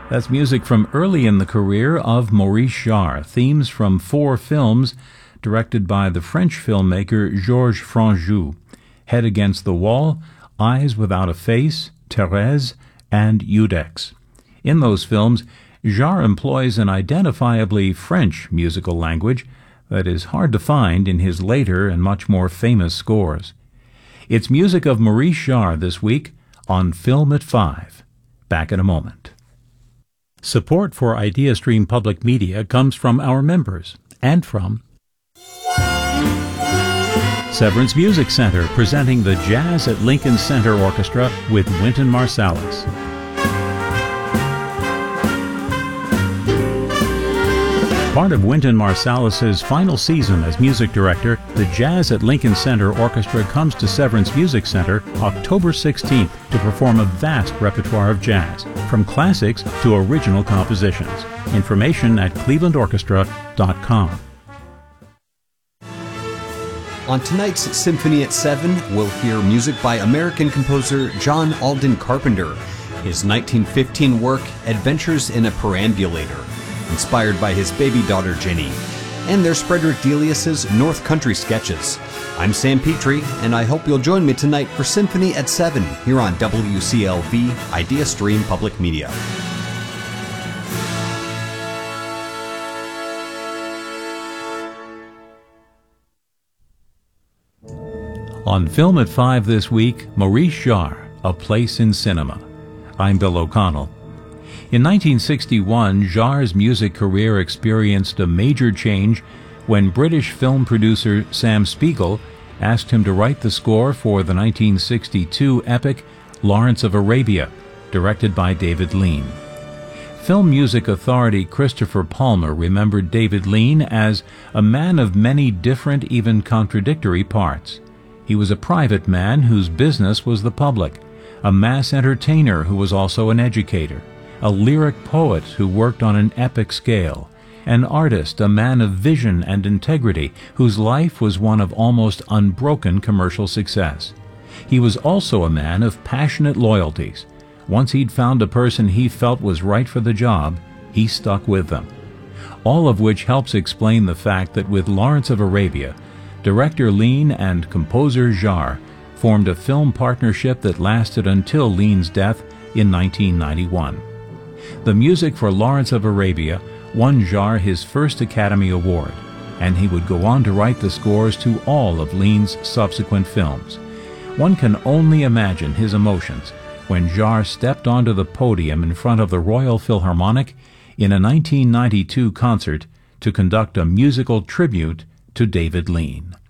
That's music from early in the career of Maurice Jarre, themes from 4 films directed by the French filmmaker Georges Franju: Head Against the Wall, Eyes Without a Face, Thérèse, and Judex. In those films, Jarre employs an identifiably French musical language that is hard to find in his later and much more famous scores. It's music of Maurice Jarre this week on Film at 5. Back in a moment. Support for IdeaStream Public Media comes from our members and from Severance Music Center, presenting the Jazz at Lincoln Center Orchestra with Wynton Marsalis. Part of Wynton Marsalis's final season as music director, the Jazz at Lincoln Center Orchestra comes to Severance Music Center October 16th to perform a vast repertoire of jazz, from classics to original compositions. Information at clevelandorchestra.com. On tonight's Symphony at 7, we'll hear music by American composer John Alden Carpenter, his 1915 work Adventures in a Perambulator, inspired by his baby daughter Jenny. And there's Frederick Delius's North Country Sketches. I'm Sam Petrie, and I hope you'll join me tonight for Symphony at 7 here on WCLV IdeaStream Public Media. On Film at 5 this week, Maurice Jarre, A Place in Cinema. I'm Bill O'Connell. In 1961, Jarre's music career experienced a major change when British film producer Sam Spiegel asked him to write the score for the 1962 epic Lawrence of Arabia, directed by David Lean. Film music authority Christopher Palmer remembered David Lean as a man of many different, even contradictory parts. He was a private man whose business was the public, a mass entertainer who was also an educator, a lyric poet who worked on an epic scale, an artist, a man of vision and integrity whose life was one of almost unbroken commercial success. He was also a man of passionate loyalties. Once he'd found a person he felt was right for the job, he stuck with them. All of which helps explain the fact that with Lawrence of Arabia, director Lean and composer Jarre formed a film partnership that lasted until Lean's death in 1991. The music for Lawrence of Arabia won Jarre his first Academy Award, and he would go on to write the scores to all of Lean's subsequent films. One can only imagine his emotions when Jarre stepped onto the podium in front of the Royal Philharmonic in a 1992 concert to conduct a musical tribute to David Lean.